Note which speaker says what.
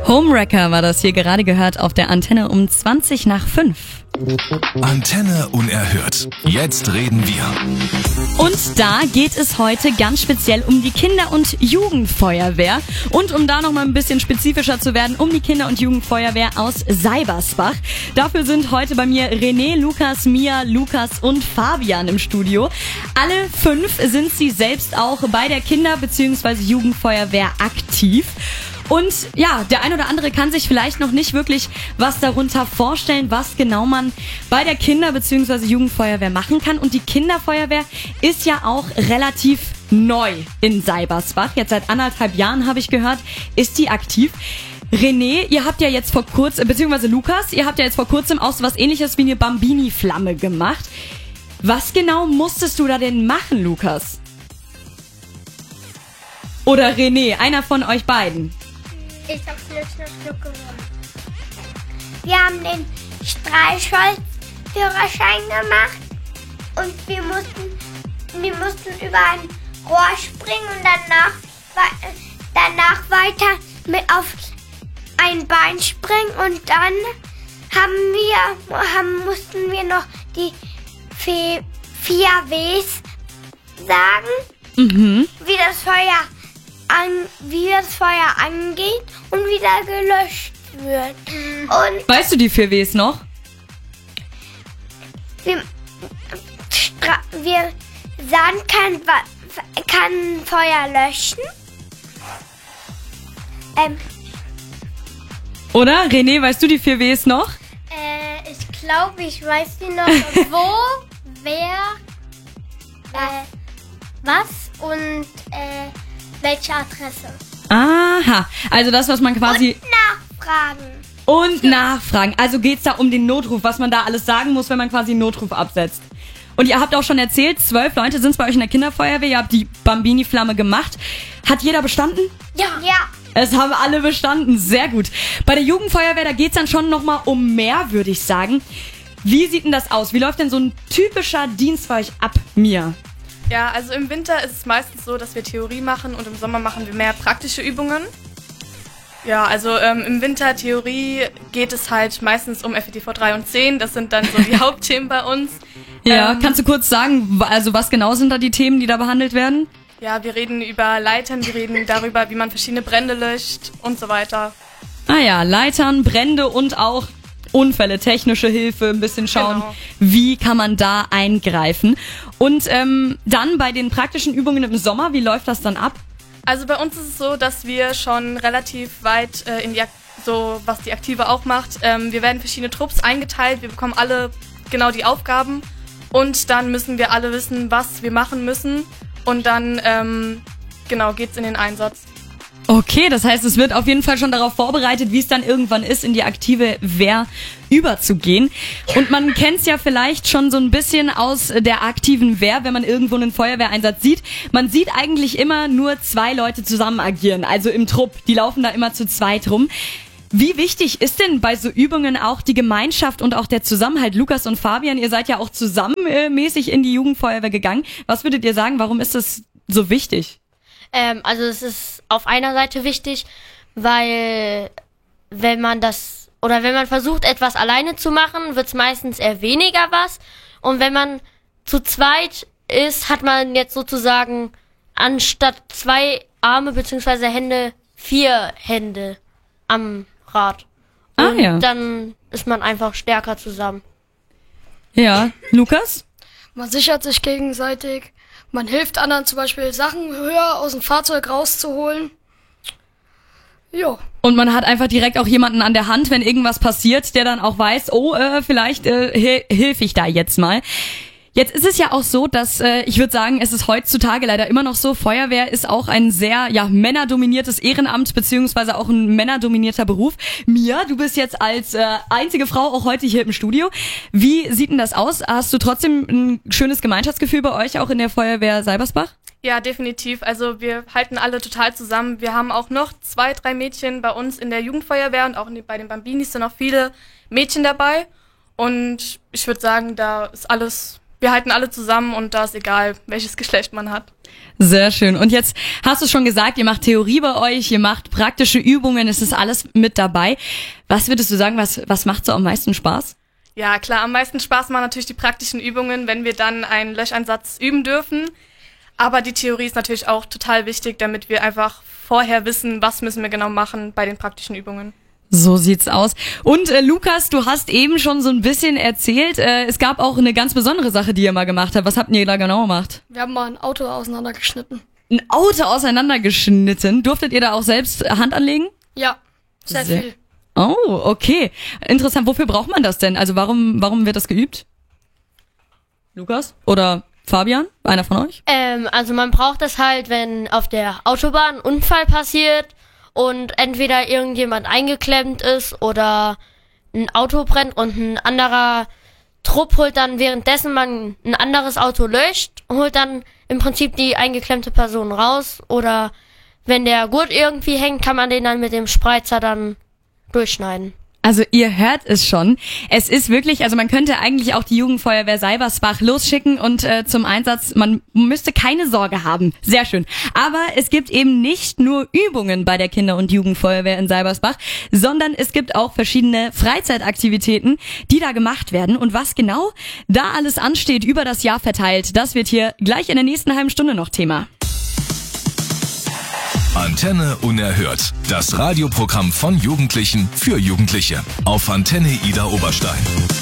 Speaker 1: Homewrecker war das hier gerade gehört auf der Antenne um 20 nach 5.
Speaker 2: Antenne unerhört. Jetzt reden wir.
Speaker 1: Und da geht es heute ganz speziell um die Kinder- und Jugendfeuerwehr. Und um da nochmal ein bisschen spezifischer zu werden, um die Kinder- und Jugendfeuerwehr aus Seibersbach. Dafür sind heute bei mir René, Lukas, Mia, Lukas und Fabian im Studio. Alle 5 sind sie selbst auch bei der Kinder- bzw. Jugendfeuerwehr aktiv. Und ja, der ein oder andere kann sich vielleicht noch nicht wirklich was darunter vorstellen, was genau man bei der Kinder- bzw. Jugendfeuerwehr machen kann. Und die Kinderfeuerwehr ist ja auch relativ neu in Seibersbach. Jetzt seit 1,5 Jahren, habe ich gehört, ist die aktiv. René, ihr habt ja jetzt vor kurzem, beziehungsweise Lukas, ihr habt ja jetzt vor kurzem auch so was Ähnliches wie eine Bambini-Flamme gemacht. Was genau musstest du da denn machen, Lukas? Oder René, einer von euch beiden?
Speaker 3: Ich habe Schluck gewonnen. Wir haben den Streichholzführerschein gemacht und wir mussten über ein Rohr springen und danach weiter auf ein Bein springen und dann mussten wir noch die 4 Ws sagen, wie das Feuer angeht und wieder gelöscht wird. Und
Speaker 1: weißt du die 4 Ws noch?
Speaker 3: Sand kann Feuer löschen.
Speaker 1: Oder? René, weißt du die 4 Ws noch?
Speaker 3: Ich glaube, ich weiß die noch. Wo, wer, was und welche Adresse.
Speaker 1: Aha, also das, was man quasi... Und nachfragen. Also geht's da um den Notruf, was man da alles sagen muss, wenn man quasi einen Notruf absetzt. Und ihr habt auch schon erzählt, 12 Leute sind bei euch in der Kinderfeuerwehr, ihr habt die Bambini-Flamme gemacht. Hat jeder bestanden?
Speaker 3: Ja.
Speaker 1: Es haben alle bestanden, sehr gut. Bei der Jugendfeuerwehr, da geht's dann schon nochmal um mehr, würde ich sagen. Wie sieht denn das aus? Wie läuft denn so ein typischer Dienst bei euch ab, Mia?
Speaker 4: Ja, also im Winter ist es meistens so, dass wir Theorie machen und im Sommer machen wir mehr praktische Übungen. Ja, also im Winter Theorie geht es halt meistens um FETV 3 und 10, das sind dann so die Hauptthemen bei uns.
Speaker 1: Ja, kannst du kurz sagen, also was genau sind da die Themen, die da behandelt werden?
Speaker 4: Ja, wir reden über Leitern, wir reden darüber, wie man verschiedene Brände löscht und so weiter.
Speaker 1: Ah ja, Leitern, Brände und auch Unfälle, technische Hilfe, ein bisschen schauen,
Speaker 4: Genau.
Speaker 1: Wie kann man da eingreifen. Und dann bei den praktischen Übungen im Sommer, wie läuft das dann ab?
Speaker 4: Also bei uns ist es so, dass wir schon relativ weit so was die Aktive auch macht. Wir werden verschiedene Trupps eingeteilt, wir bekommen alle genau die Aufgaben und dann müssen wir alle wissen, was wir machen müssen und dann geht's in den Einsatz.
Speaker 1: Okay, das heißt, es wird auf jeden Fall schon darauf vorbereitet, wie es dann irgendwann ist, in die aktive Wehr überzugehen. Und man kennt es ja vielleicht schon so ein bisschen aus der aktiven Wehr, wenn man irgendwo einen Feuerwehreinsatz sieht. Man sieht eigentlich immer nur 2 Leute zusammen agieren, also im Trupp. Die laufen da immer zu zweit rum. Wie wichtig ist denn bei so Übungen auch die Gemeinschaft und auch der Zusammenhalt? Lukas und Fabian, ihr seid ja auch zusammen mäßig in die Jugendfeuerwehr gegangen. Was würdet ihr sagen, warum ist das so wichtig?
Speaker 5: Also es ist auf einer Seite wichtig, weil wenn man versucht, etwas alleine zu machen, wird es meistens eher weniger was. Und wenn man zu zweit ist, hat man jetzt sozusagen anstatt 2 Arme bzw. Hände 4 Hände am Rad. Und dann ist man einfach stärker zusammen.
Speaker 1: Ja, Lukas?
Speaker 6: Man sichert sich gegenseitig. Man hilft anderen zum Beispiel, Sachen höher aus dem Fahrzeug rauszuholen. Jo.
Speaker 1: Und man hat einfach direkt auch jemanden an der Hand, wenn irgendwas passiert, der dann auch weiß, vielleicht hilf ich da jetzt mal. Jetzt ist es ja auch so, dass ich würde sagen, es ist heutzutage leider immer noch so, Feuerwehr ist auch ein sehr männerdominiertes Ehrenamt beziehungsweise auch ein männerdominierter Beruf. Mia, du bist jetzt als einzige Frau auch heute hier im Studio. Wie sieht denn das aus? Hast du trotzdem ein schönes Gemeinschaftsgefühl bei euch auch in der Feuerwehr Seibersbach?
Speaker 4: Ja, definitiv. Also wir halten alle total zusammen. Wir haben auch noch 2, 3 Mädchen bei uns in der Jugendfeuerwehr und auch bei den Bambinis sind noch viele Mädchen dabei. Und ich würde sagen, da ist alles Wir halten alle zusammen und da ist egal, welches Geschlecht man hat.
Speaker 1: Sehr schön. Und jetzt hast du schon gesagt, ihr macht Theorie bei euch, ihr macht praktische Übungen, es ist alles mit dabei. Was würdest du sagen, was macht so am meisten Spaß?
Speaker 4: Ja, klar, am meisten Spaß machen natürlich die praktischen Übungen, wenn wir dann einen Löscheinsatz üben dürfen. Aber die Theorie ist natürlich auch total wichtig, damit wir einfach vorher wissen, was müssen wir genau machen bei den praktischen Übungen.
Speaker 1: So sieht's aus. Und Lukas, du hast eben schon so ein bisschen erzählt, es gab auch eine ganz besondere Sache, die ihr mal gemacht habt. Was habt ihr da genau gemacht?
Speaker 6: Wir haben mal ein Auto auseinandergeschnitten.
Speaker 1: Ein Auto auseinandergeschnitten. Durftet ihr da auch selbst Hand anlegen?
Speaker 6: Ja, sehr viel.
Speaker 1: Oh, okay. Interessant. Wofür braucht man das denn? Also warum wird das geübt? Lukas? Oder Fabian? Einer von euch?
Speaker 5: Also man braucht es halt, wenn auf der Autobahn ein Unfall passiert und entweder irgendjemand eingeklemmt ist oder ein Auto brennt und ein anderer Trupp holt dann, währenddessen man ein anderes Auto löscht, holt dann im Prinzip die eingeklemmte Person raus. Oder wenn der Gurt irgendwie hängt, kann man den dann mit dem Spreizer dann durchschneiden.
Speaker 1: Also ihr hört es schon. Es ist wirklich, also man könnte eigentlich auch die Jugendfeuerwehr Seibersbach losschicken und zum Einsatz, man müsste keine Sorge haben. Sehr schön. Aber es gibt eben nicht nur Übungen bei der Kinder- und Jugendfeuerwehr in Seibersbach, sondern es gibt auch verschiedene Freizeitaktivitäten, die da gemacht werden. Und was genau da alles ansteht, über das Jahr verteilt, das wird hier gleich in der nächsten halben Stunde noch Thema.
Speaker 2: Antenne unerhört. Das Radioprogramm von Jugendlichen für Jugendliche. Auf Antenne Ida Oberstein.